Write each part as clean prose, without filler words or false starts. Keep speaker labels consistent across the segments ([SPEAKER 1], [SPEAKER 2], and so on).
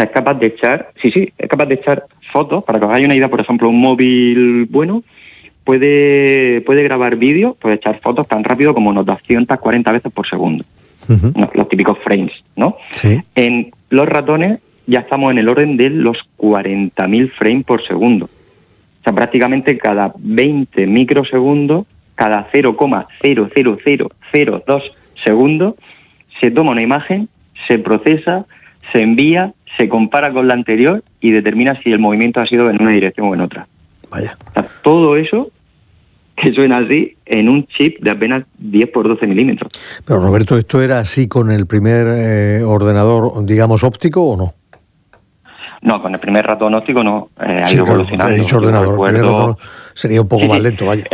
[SPEAKER 1] sea, es capaz de echar, es capaz de echar fotos. Para que os hagáis una idea, por ejemplo, un móvil bueno puede grabar vídeo, puede echar fotos tan rápido como unos 240 veces por segundo.
[SPEAKER 2] Uh-huh.
[SPEAKER 1] Los típicos frames, ¿no?
[SPEAKER 2] Sí.
[SPEAKER 1] En los ratones ya estamos en el orden de los 40.000 frames por segundo. O sea, prácticamente cada 20 microsegundos, cada 0,00002 segundos, se toma una imagen, se procesa, se envía, se compara con la anterior y determina si el movimiento ha sido en una dirección o en otra.
[SPEAKER 2] Vaya.
[SPEAKER 1] O sea, todo eso que suena así en un chip de apenas 10 por 12 milímetros.
[SPEAKER 2] Pero Roberto, ¿esto era así con el primer ordenador, digamos, óptico o no?
[SPEAKER 1] No, con el primer ratón óptico no, ha
[SPEAKER 2] sí,
[SPEAKER 1] ido
[SPEAKER 2] claro,
[SPEAKER 1] evolucionando.
[SPEAKER 2] He dicho ordenador, el primer ratón sería un poco más lento, vaya.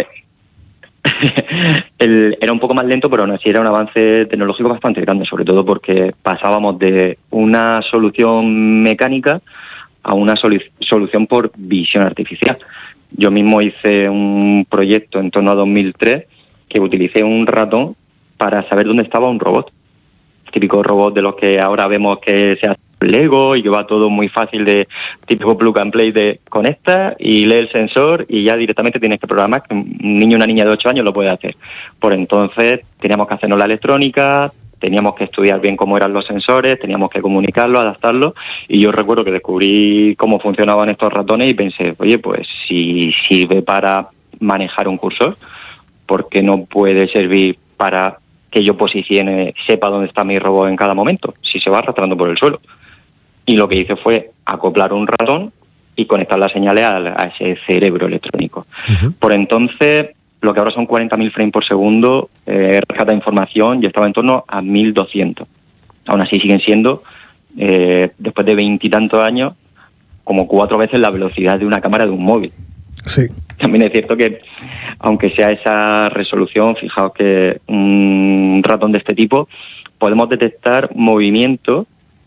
[SPEAKER 1] Era un poco más lento, pero aún así era un avance tecnológico bastante grande, sobre todo porque pasábamos de una solución mecánica a una solución por visión artificial. Yo mismo hice un proyecto en torno a 2003 que utilicé un ratón para saber dónde estaba un robot. Típico robot de los que ahora vemos que se hace Lego y que va todo muy fácil, de típico plug and play de conecta y lee el sensor y ya directamente tienes que programar, que un niño o una niña de 8 años lo puede hacer. Por entonces teníamos que hacernos la electrónica, teníamos que estudiar bien cómo eran los sensores, teníamos que comunicarlo, adaptarlo, y yo recuerdo que descubrí cómo funcionaban estos ratones y pensé, oye, pues si sirve para manejar un cursor, ¿por qué no puede servir para que yo posicione, sepa dónde está mi robot en cada momento, si se va arrastrando por el suelo? Y lo que hice fue acoplar un ratón y conectar las señales a ese cerebro electrónico. Uh-huh. Por entonces, lo que ahora son 40.000 frames por segundo, rescata información y estaba en torno a 1.200. Aún así siguen siendo, después de 20 y tantos años, como 4 veces la velocidad de una cámara de un móvil.
[SPEAKER 2] Sí.
[SPEAKER 1] También es cierto que, aunque sea esa resolución, fijaos que un ratón de este tipo podemos detectar movimiento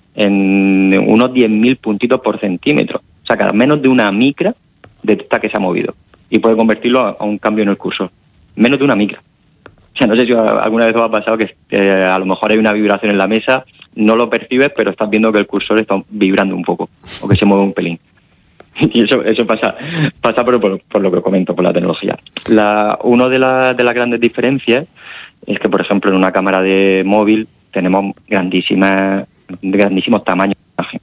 [SPEAKER 1] en unos 10.000 puntitos por centímetro. O sea, cada menos de una micra detecta que se ha movido y puede convertirlo a un cambio en el cursor. Menos de una micra. O sea, no sé si alguna vez os ha pasado que a lo mejor hay una vibración en la mesa, no lo percibes, pero estás viendo que el cursor está vibrando un poco o que se mueve un pelín. Y eso pasa por lo que comento, por la tecnología. Una de las grandes diferencias es que, por ejemplo, en una cámara de móvil tenemos grandísimos tamaños de imagen.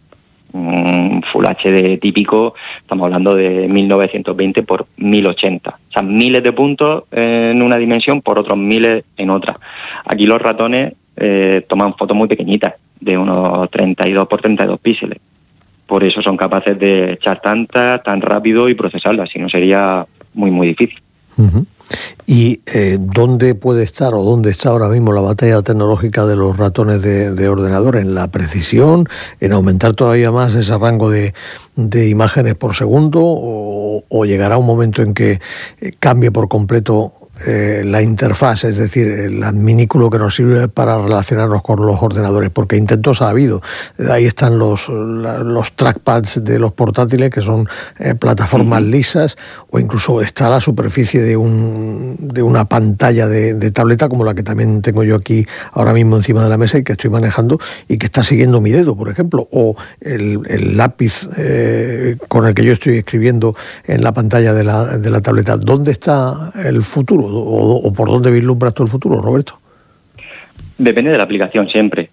[SPEAKER 1] Un Full HD típico, estamos hablando de 1920 por 1080. O sea, miles de puntos en una dimensión por otros miles en otra. Aquí los ratones toman fotos muy pequeñitas, de unos 32 por 32 píxeles. Por eso son capaces de echar tan rápido y procesarlas, si no sería muy, muy difícil.
[SPEAKER 2] Uh-huh. ¿Y dónde puede estar o dónde está ahora mismo la batalla tecnológica de los ratones de ordenador? ¿En la precisión? ¿En aumentar todavía más ese rango de imágenes por segundo? ¿O llegará un momento en que cambie por completo la interfaz, es decir, el adminículo que nos sirve para relacionarnos con los ordenadores? Porque intentos ha habido. Ahí están los trackpads de los portátiles, que son plataformas lisas, o incluso está la superficie de una pantalla de tableta, como la que también tengo yo aquí ahora mismo encima de la mesa y que estoy manejando y que está siguiendo mi dedo, por ejemplo, o el lápiz con el que yo estoy escribiendo en la pantalla de la tableta. ¿Dónde está el futuro? ¿O por dónde vislumbras tú el futuro, Roberto?
[SPEAKER 1] Depende de la aplicación siempre.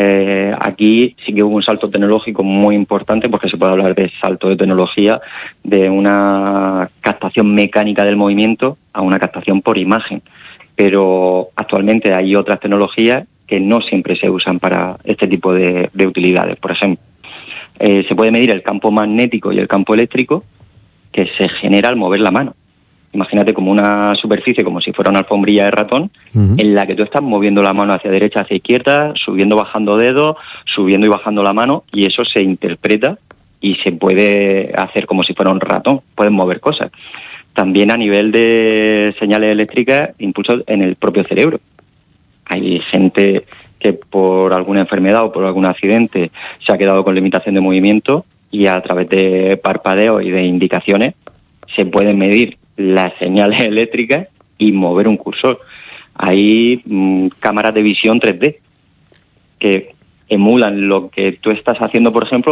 [SPEAKER 1] Aquí sí que hubo un salto tecnológico muy importante, porque se puede hablar de salto de tecnología, de una captación mecánica del movimiento a una captación por imagen. Pero actualmente hay otras tecnologías que no siempre se usan para este tipo de utilidades. Por ejemplo, se puede medir el campo magnético y el campo eléctrico que se genera al mover la mano. Imagínate como una superficie, como si fuera una alfombrilla de ratón, uh-huh, en la que tú estás moviendo la mano hacia derecha, hacia izquierda, subiendo, bajando dedos, subiendo y bajando la mano, y eso se interpreta y se puede hacer como si fuera un ratón, pueden mover cosas. También a nivel de señales eléctricas, impulsos en el propio cerebro. Hay gente que por alguna enfermedad o por algún accidente se ha quedado con limitación de movimiento y a través de parpadeo y de indicaciones se pueden medir las señales eléctricas y mover un cursor. Hay cámaras de visión 3D que emulan lo que tú estás haciendo, por ejemplo,